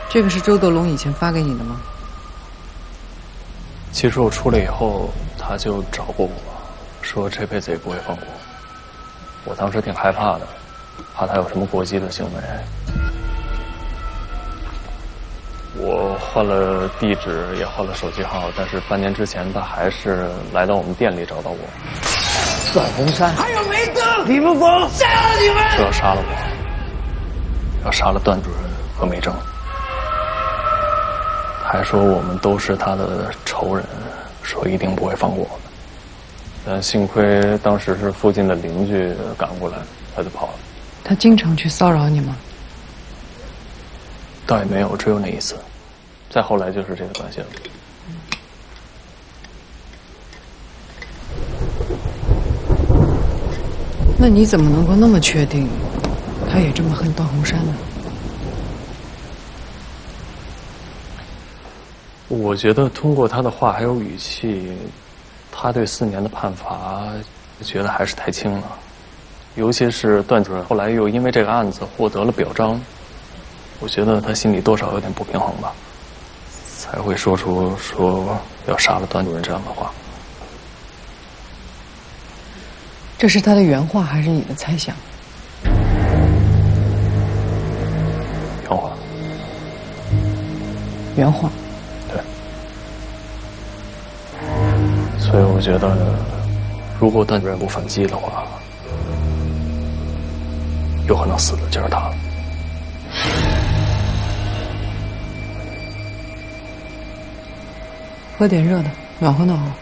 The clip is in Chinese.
这个是周德龙以前发给你的吗？ 其实我出来以后，他就找过我，说这辈子也不会放过我。我当时挺害怕的，怕他有什么过激的行为。我换了地址，也换了手机号，但是半年之前，他还是来到我们店里找到我。 段洪山，还有梅登、李不峰，杀了你们！ 说要杀了我，要杀了段主任和梅正。还说我们都是他的仇人，说一定不会放过我们。但幸亏当时是附近的邻居赶过来，他就跑了。 他经常去骚扰你吗？ 倒也没有，只有那一次。再后来就是这个关系了。 那你怎么能够那么确定，他也这么恨段洪山呢？ 我觉得通过他的话还有语气，他对4年的判罚，觉得还是太轻了。尤其是段主任后来又因为这个案子获得了表彰，我觉得他心里多少有点不平衡吧，才会说出要杀了段主任这样的话。 这是他的原话还是你的猜想？ 原话。 原话。 对。所以我觉得，如果段主任不反击的话，有可能死的就是他了。 喝点热的，暖和暖和。